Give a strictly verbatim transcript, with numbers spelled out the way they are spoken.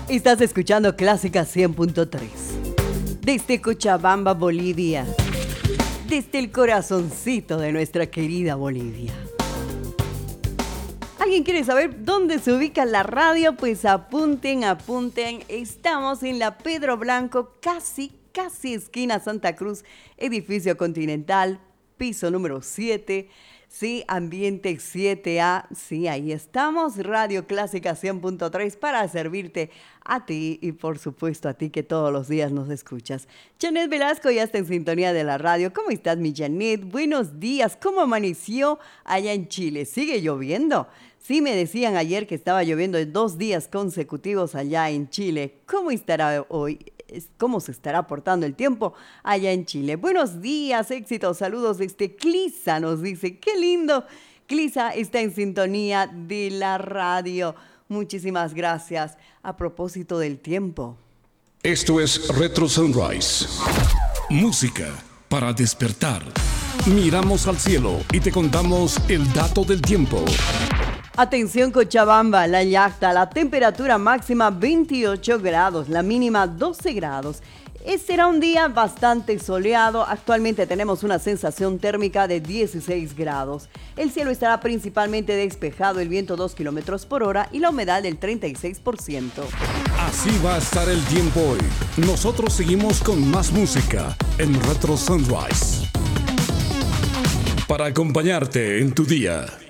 Estás escuchando Clásica cien punto tres. Desde Cochabamba, Bolivia. Desde el corazoncito de nuestra querida Bolivia. ¿Alguien quiere saber dónde se ubica la radio? Pues apunten, apunten. Estamos en la Pedro Blanco, casi, casi esquina Santa Cruz, edificio Continental, piso número siete. Sí, ambiente siete A, sí, ahí estamos, Radio Clásica cien punto tres para servirte a ti y por supuesto a ti que todos los días nos escuchas. Janet Velasco ya está en sintonía de la radio. ¿Cómo estás, mi Janet? Buenos días, ¿cómo amaneció allá en Chile? ¿Sigue lloviendo? Sí, me decían ayer que estaba lloviendo en dos días consecutivos allá en Chile. ¿Cómo estará hoy? ¿Cómo se estará portando el tiempo allá en Chile? Buenos días, éxitos, saludos desde Clisa, nos dice. ¡Qué lindo! Clisa está en sintonía de la radio. Muchísimas gracias. A propósito del tiempo. Esto es Retro Sunrise. Música para despertar. Miramos al cielo y te contamos el dato del tiempo. Atención Cochabamba, La Yacta, la temperatura máxima veintiocho grados, la mínima doce grados. Será un día bastante soleado, actualmente tenemos una sensación térmica de dieciséis grados. El cielo estará principalmente despejado, el viento dos kilómetros por hora y la humedad del treinta y seis por ciento. Así va a estar el tiempo hoy. Nosotros seguimos con más música en Retro Sunrise. Para acompañarte en tu día.